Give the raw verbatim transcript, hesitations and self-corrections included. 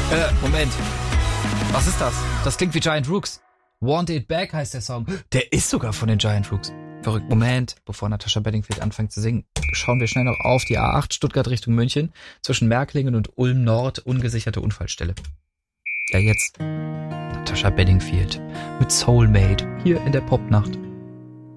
Äh, Moment. Was ist das? Das klingt wie Giant Rooks. Want It Back heißt der Song. Der ist sogar von den Giant Rooks. Verrückt. Moment, bevor Natascha Bedingfield anfängt zu singen, schauen wir schnell noch auf die A acht Stuttgart Richtung München. Zwischen Märklingen und Ulm Nord ungesicherte Unfallstelle. Ja, jetzt Natascha Bedingfield mit Soulmate hier in der Popnacht.